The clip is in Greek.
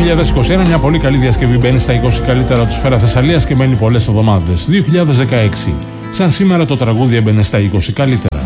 2021, μια πολύ καλή διασκευή μπαίνει στα 20 καλύτερα του Σφαίρα Θεσσαλίας και μένει πολλές εβδομάδες. 2016, σαν σήμερα το τραγούδι έμπαινε στα 20 καλύτερα.